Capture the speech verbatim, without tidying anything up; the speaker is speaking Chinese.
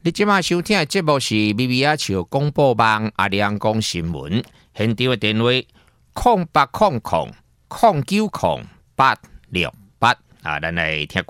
你即马收听的节目是咪咪啊笑广播网阿亮讲新闻，现场的电话空八空空空九空八六八啊，咱来听。